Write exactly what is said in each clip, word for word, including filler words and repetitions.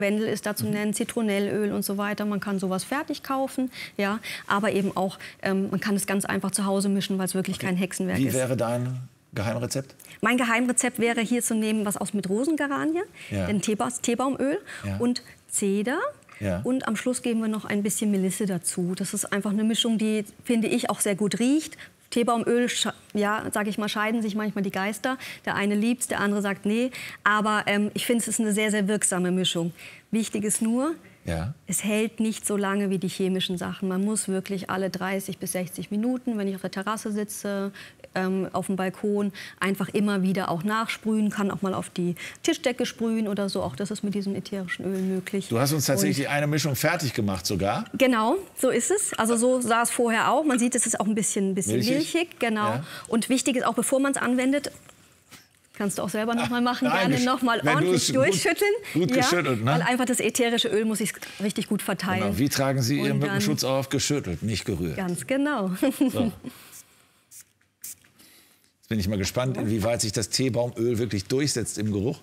Lavendel ist da zu nennen, Zitronellöl und so weiter. Man kann sowas fertig kaufen, ja, aber eben auch, ähm, man kann es ganz einfach zu Hause mischen, weil es wirklich okay. kein Hexenwerk Wie ist. Wie wäre dein Geheimrezept? Mein Geheimrezept wäre hier zu nehmen, was aus mit Rosengaranie, ja. den Teeba Teebaumöl ja. und Zeder. Ja. Und am Schluss geben wir noch ein bisschen Melisse dazu. Das ist einfach eine Mischung, die, finde ich, auch sehr gut riecht. Teebaumöl, ja, sage ich mal, scheiden sich manchmal die Geister. Der eine liebt's, der andere sagt nee. Aber ähm, ich finde, es ist eine sehr, sehr wirksame Mischung. Wichtig ist nur, ja. es hält nicht so lange wie die chemischen Sachen. Man muss wirklich alle dreißig bis sechzig Minuten, wenn ich auf der Terrasse sitze, ähm, auf dem Balkon, einfach immer wieder auch nachsprühen. Kann auch mal auf die Tischdecke sprühen oder so. Auch das ist mit diesem ätherischen Öl möglich. Du hast uns tatsächlich Und, eine Mischung fertig gemacht sogar. Genau, so ist es. Also so sah es vorher auch. Man sieht, es ist auch ein bisschen, ein bisschen milchig. milchig genau. Ja. Und wichtig ist auch, bevor man es anwendet, kannst du auch selber noch mal machen, Ach, gerne noch mal ordentlich durchschütteln. Gut, gut ja, geschüttelt, ne? Weil einfach das ätherische Öl muss sich richtig gut verteilen. Genau. Wie tragen Sie Ihren Mückenschutz auf? Geschüttelt, nicht gerührt. Ganz genau. So. Jetzt bin ich mal gespannt, inwieweit sich das Teebaumöl wirklich durchsetzt im Geruch.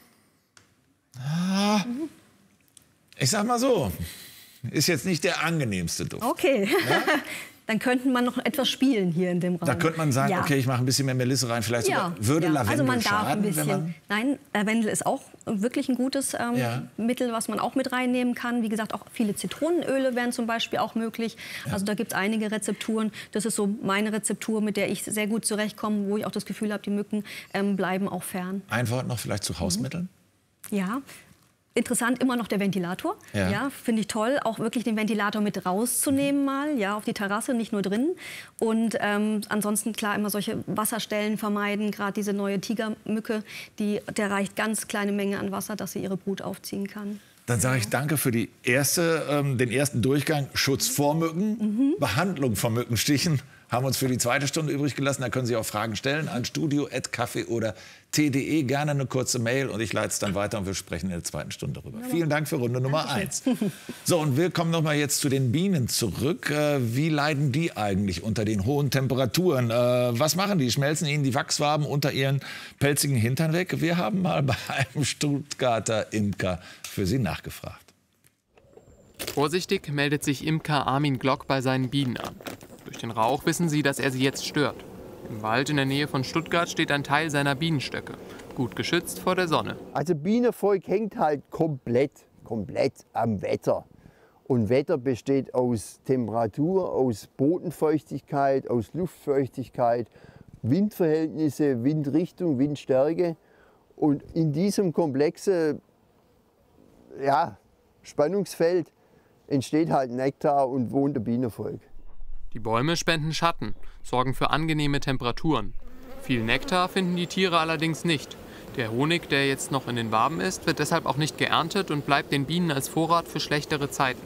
Ah, ich sag mal so, ist jetzt nicht der angenehmste Duft. Okay. Ja? Dann könnte man noch etwas spielen hier in dem Raum. Da könnte man sagen, ja. okay, ich mache ein bisschen mehr Melisse rein. Vielleicht ja. sogar, würde ja. Lavendel also man darf schaden, ein bisschen. Wenn man Nein, Lavendel ist auch wirklich ein gutes ähm, ja. Mittel, was man auch mit reinnehmen kann. Wie gesagt, auch viele Zitronenöle wären zum Beispiel auch möglich. Ja. Also da gibt es einige Rezepturen. Das ist so meine Rezeptur, mit der ich sehr gut zurechtkomme, wo ich auch das Gefühl habe, die Mücken ähm, bleiben auch fern. Ein Wort noch vielleicht zu Hausmitteln? Mhm. Ja. Interessant immer noch der Ventilator. Ja. Ja, finde ich toll, auch wirklich den Ventilator mit rauszunehmen mal, ja, auf die Terrasse, nicht nur drin. Und ähm, ansonsten klar immer solche Wasserstellen vermeiden. Gerade diese neue Tigermücke, die, der reicht ganz kleine Menge an Wasser, dass sie ihre Brut aufziehen kann. Dann sage ich danke für die erste, ähm, den ersten Durchgang. Schutz vor Mücken, mhm. Behandlung von Mückenstichen. Haben uns für die zweite Stunde übrig gelassen. Da können Sie auch Fragen stellen an studio at kaffee oder tee punkt de. Gerne eine kurze Mail und ich leite es dann weiter und wir sprechen in der zweiten Stunde darüber. Ja. Vielen Dank für Runde Nummer eins. So, und wir kommen noch mal jetzt zu den Bienen zurück. Äh, wie leiden die eigentlich unter den hohen Temperaturen? Äh, was machen die? Schmelzen ihnen die Wachswaben unter ihren pelzigen Hintern weg? Wir haben mal bei einem Stuttgarter Imker für Sie nachgefragt. Vorsichtig meldet sich Imker Armin Glock bei seinen Bienen an. Durch den Rauch wissen sie, dass er sie jetzt stört. Im Wald in der Nähe von Stuttgart steht ein Teil seiner Bienenstöcke. Gut geschützt vor der Sonne. Also Bienenvolk hängt halt komplett, komplett am Wetter. Und Wetter besteht aus Temperatur, aus Bodenfeuchtigkeit, aus Luftfeuchtigkeit, Windverhältnisse, Windrichtung, Windstärke. Und in diesem komplexen ja, Spannungsfeld entsteht halt Nektar und wohnt der Bienenvolk. Die Bäume spenden Schatten, sorgen für angenehme Temperaturen. Viel Nektar finden die Tiere allerdings nicht. Der Honig, der jetzt noch in den Waben ist, wird deshalb auch nicht geerntet und bleibt den Bienen als Vorrat für schlechtere Zeiten.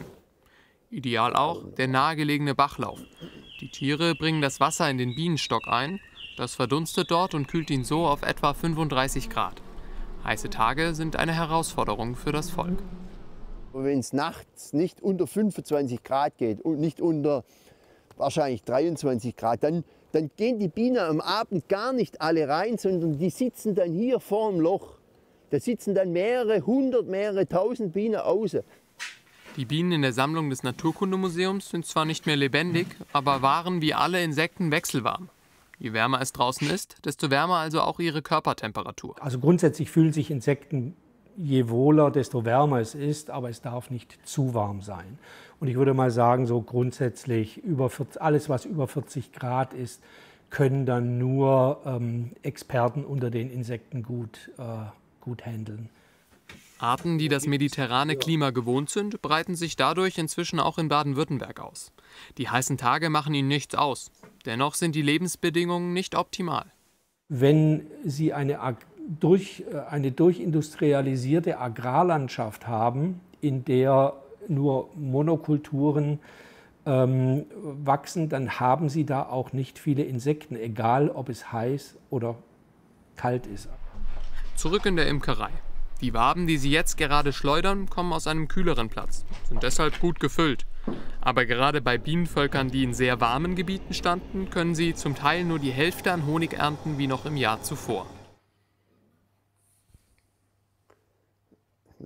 Ideal auch der nahegelegene Bachlauf. Die Tiere bringen das Wasser in den Bienenstock ein, das verdunstet dort und kühlt ihn so auf etwa fünfunddreißig Grad. Heiße Tage sind eine Herausforderung für das Volk. Wenn es nachts nicht unter fünfundzwanzig Grad geht und nicht unter wahrscheinlich dreiundzwanzig Grad, dann, dann gehen die Bienen am Abend gar nicht alle rein, sondern die sitzen dann hier vor dem Loch. Da sitzen dann mehrere hundert, mehrere tausend Bienen außen. Die Bienen in der Sammlung des Naturkundemuseums sind zwar nicht mehr lebendig, aber waren wie alle Insekten wechselwarm. Je wärmer es draußen ist, desto wärmer also auch ihre Körpertemperatur. Also grundsätzlich fühlen sich Insekten je wohler, desto wärmer es ist, aber es darf nicht zu warm sein. Und ich würde mal sagen, so grundsätzlich über vierzig, alles, was über vierzig Grad ist, können dann nur ähm, Experten unter den Insekten gut, äh, gut handeln. Arten, die das mediterrane Klima gewohnt sind, breiten sich dadurch inzwischen auch in Baden-Württemberg aus. Die heißen Tage machen ihnen nichts aus. Dennoch sind die Lebensbedingungen nicht optimal. Wenn Sie eine, durch, eine durchindustrialisierte Agrarlandschaft haben, in der nur Monokulturen ähm, wachsen, dann haben Sie da auch nicht viele Insekten, egal ob es heiß oder kalt ist. Zurück in der Imkerei. Die Waben, die Sie jetzt gerade schleudern, kommen aus einem kühleren Platz, sind deshalb gut gefüllt. Aber gerade bei Bienenvölkern, die in sehr warmen Gebieten standen, können sie zum Teil nur die Hälfte an Honig ernten wie noch im Jahr zuvor.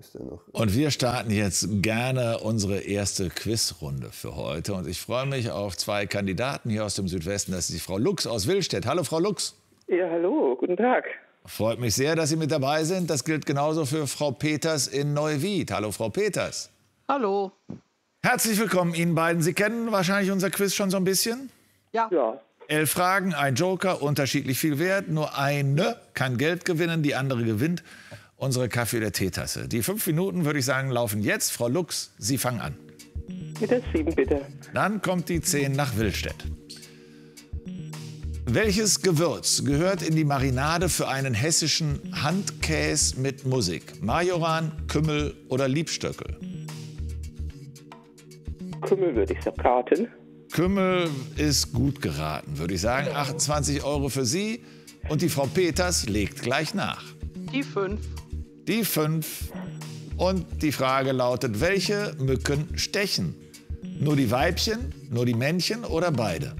muss dann noch. Und wir starten jetzt gerne unsere erste Quizrunde für heute. Und ich freue mich auf zwei Kandidaten hier aus dem Südwesten. Das ist die Frau Lux aus Willstedt. Hallo, Frau Lux. Ja, hallo, guten Tag. Freut mich sehr, dass Sie mit dabei sind. Das gilt genauso für Frau Peters in Neuwied. Hallo, Frau Peters. Hallo. Herzlich willkommen Ihnen beiden. Sie kennen wahrscheinlich unser Quiz schon so ein bisschen? Ja. Ja, Elf Fragen, ein Joker, unterschiedlich viel wert. Nur eine kann Geld gewinnen, die andere gewinnt unsere Kaffee- oder Teetasse. Die fünf Minuten, würde ich sagen, laufen jetzt. Frau Lux, Sie fangen an. mit der sieben bitte. Dann kommt die zehn nach Willstedt. Welches Gewürz gehört in die Marinade für einen hessischen Handkäse mit Musik? Majoran, Kümmel oder Liebstöckel? Kümmel würde ich raten. Kümmel ist gut geraten, würde ich sagen. achtundzwanzig Euro für Sie. Und die Frau Peters legt gleich nach. Die fünf. Die fünf. Und die Frage lautet, welche Mücken stechen? Nur die Weibchen, nur die Männchen oder beide?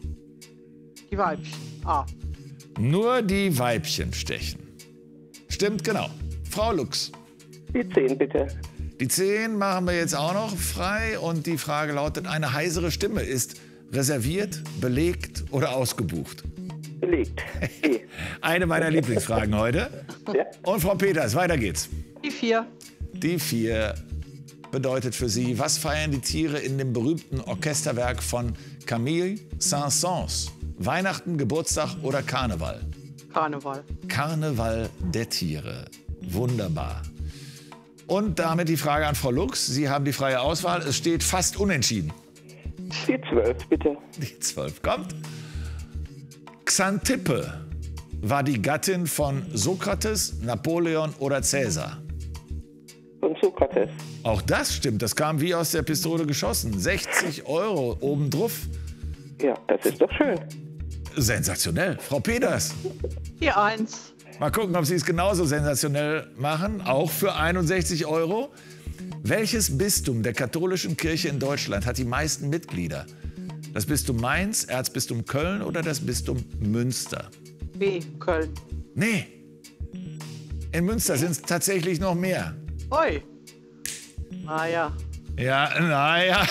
Die Weibchen. Ah. Nur die Weibchen stechen. Stimmt genau. Frau Lux. Die zehn bitte. Die zehn machen wir jetzt auch noch frei. Und die Frage lautet, eine heisere Stimme ist reserviert, belegt oder ausgebucht? Belegt. E. Eine meiner Lieblingsfragen heute. Ja. Und Frau Peters, weiter geht's. Die vier. Die vier bedeutet für Sie, was feiern die Tiere in dem berühmten Orchesterwerk von Camille Saint-Saëns? Weihnachten, Geburtstag oder Karneval? Karneval. Karneval der Tiere. Wunderbar. Und damit die Frage an Frau Lux. Sie haben die freie Auswahl. Es steht fast unentschieden. Die zwölf bitte. Die zwölf kommt. Xantippe war die Gattin von Sokrates, Napoleon oder Cäsar. Von Sokrates. Auch das stimmt. Das kam wie aus der Pistole geschossen. sechzig Euro obendrauf. Ja, das ist doch schön. Sensationell. Frau Peters, Die eins. mal gucken, ob Sie es genauso sensationell machen. Auch für einundsechzig Euro. Welches Bistum der katholischen Kirche in Deutschland hat die meisten Mitglieder? Das Bistum Mainz, Erzbistum Köln oder das Bistum Münster? B. Köln. Nee. In Münster sind es tatsächlich noch mehr. Ui. Naja. Ja, naja.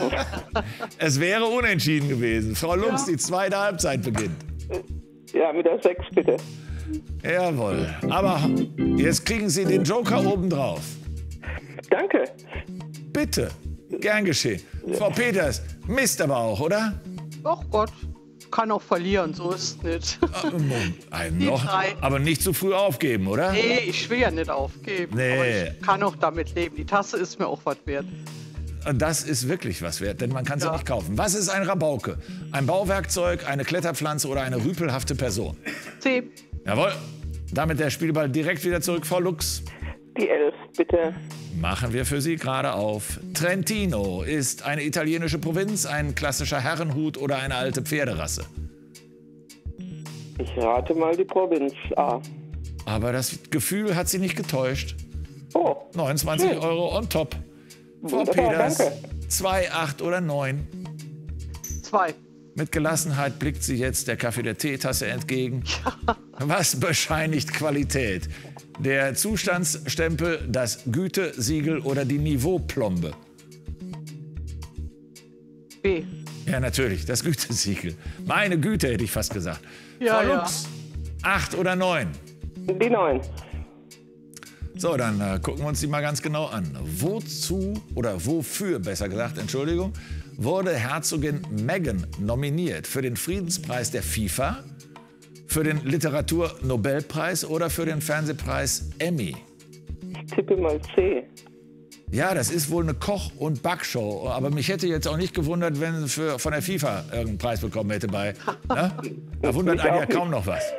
Es wäre unentschieden gewesen. Frau Lux, Ja. die zweite Halbzeit beginnt. Ja, mit der sechs bitte. Jawohl. Aber jetzt kriegen Sie den Joker obendrauf. Danke. Bitte. Gern geschehen. Frau Peters, Mist aber auch, oder? Ach Gott. Kann auch verlieren, so ist es nicht. Ein Die noch, drei. aber nicht zu früh aufgeben, oder? Nee, ich will ja nicht aufgeben. Nee. Aber ich kann auch damit leben. Die Tasse ist mir auch was wert. Und das ist wirklich was wert, denn man kann sie Ja. nicht kaufen. Was ist ein Rabauke? Ein Bauwerkzeug, eine Kletterpflanze oder eine rüpelhafte Person? C. Jawohl. Damit der Spielball direkt wieder zurück, Frau Lux. Die elf bitte. Machen wir für Sie gerade auf. Trentino ist eine italienische Provinz, ein klassischer Herrenhut oder eine alte Pferderasse. Ich rate mal die Provinz A. Aber das Gefühl hat Sie nicht getäuscht. Oh, neunundzwanzig schön. Euro on top. Frau Wunderbar, Peters, danke. zwei, acht oder neun. Zwei. Mit Gelassenheit blickt sie jetzt der Kaffee der Teetasse entgegen. Was bescheinigt Qualität? Der Zustandsstempel, das Gütesiegel oder die Niveauplombe? B. Ja, natürlich, das Gütesiegel. Meine Güte, hätte ich fast gesagt. Ja, Frau ja. Lux, acht oder neun? Die neun. So, dann äh, gucken wir uns die mal ganz genau an. Wozu, oder wofür, besser gesagt, Entschuldigung, wurde Herzogin Meghan nominiert? Für den Friedenspreis der FIFA, für den Literaturnobelpreis oder für den Fernsehpreis Emmy? Ich tippe mal C. Ja, das ist wohl eine Koch- und Backshow. Aber mich hätte jetzt auch nicht gewundert, wenn sie für, von der FIFA irgendeinen Preis bekommen hätte bei. Ne? Da wundert Mich einen auch ja nicht. kaum noch was.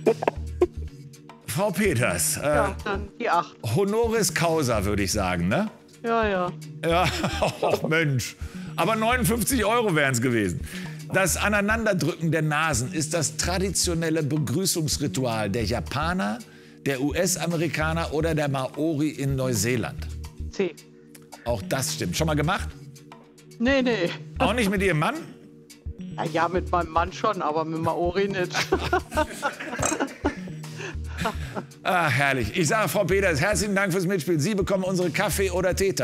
Frau Peters, äh, Ja, dann die acht. Honoris Causa, würde ich sagen, ne? Ja, ja. Ja, ach Mensch. Aber neunundfünfzig Euro wären es gewesen. Das Aneinanderdrücken der Nasen ist das traditionelle Begrüßungsritual der Japaner, der U S-Amerikaner oder der Maori in Neuseeland. C. Auch das stimmt. Schon mal gemacht? Nee, nee. Auch nicht mit Ihrem Mann? Ja, ja, mit meinem Mann schon, aber mit Maori nicht. Ah, herrlich. Ich sage Frau Peters, herzlichen Dank fürs Mitspielen. Sie bekommen unsere Kaffee- oder Teetasse.